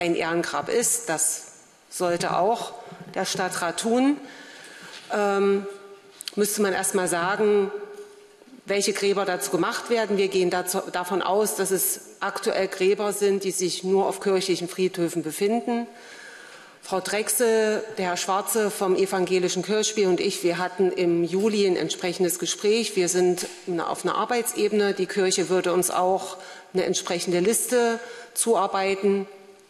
ein Ehrengrab ist. Das sollte auch der Stadtrat tun. Müsste man erst mal sagen, welche Gräber dazu gemacht werden. Wir gehen davon aus, dass es aktuell Gräber sind, die sich nur auf kirchlichen Friedhöfen befinden. Frau Drechsel, der Herr Schwarze vom Evangelischen Kirchspiel und ich, wir hatten im Juli ein entsprechendes Gespräch. Wir sind auf einer Arbeitsebene. Die Kirche würde uns auch eine entsprechende Liste zuarbeiten.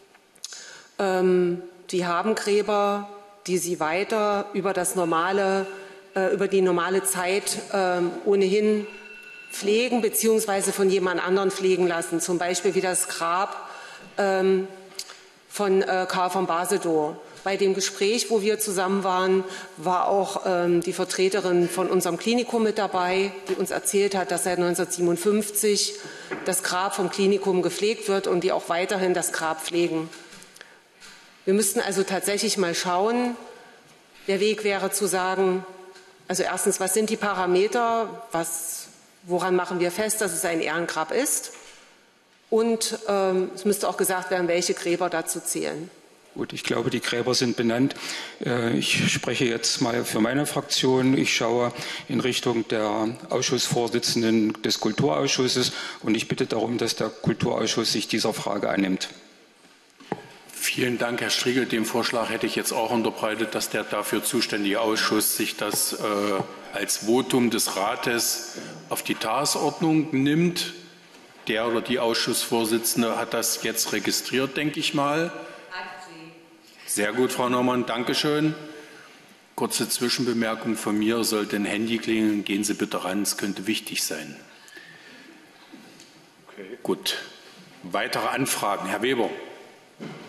Die haben Gräber, die sie weiter über die normale Zeit ohnehin pflegen bzw. von jemand anderen pflegen lassen. Zum Beispiel wie das Grab von Karl von Basedow. Bei dem Gespräch, wo wir zusammen waren, war auch die Vertreterin von unserem Klinikum mit dabei, die uns erzählt hat, dass seit 1957 das Grab vom Klinikum gepflegt wird und die auch weiterhin das Grab pflegen. Wir müssten also tatsächlich mal schauen. Der Weg wäre zu sagen, also erstens, was sind die Parameter, woran machen wir fest, dass es ein Ehrengrab ist? Und es müsste auch gesagt werden, welche Gräber dazu zählen. Gut, ich glaube, die Gräber sind benannt. Ich spreche jetzt mal für meine Fraktion. Ich schaue in Richtung der Ausschussvorsitzenden des Kulturausschusses und ich bitte darum, dass der Kulturausschuss sich dieser Frage annimmt. Vielen Dank, Herr Strigel. Den Vorschlag hätte ich jetzt auch unterbreitet, dass der dafür zuständige Ausschuss sich das als Votum des Rates auf die Tagesordnung nimmt. Der oder die Ausschussvorsitzende hat das jetzt registriert, denke ich mal. Sehr gut, Frau Neumann, danke schön. Kurze Zwischenbemerkung von mir. Sollte ein Handy klingeln, gehen Sie bitte ran, es könnte wichtig sein. Okay. Gut. Weitere Anfragen, Herr Weber.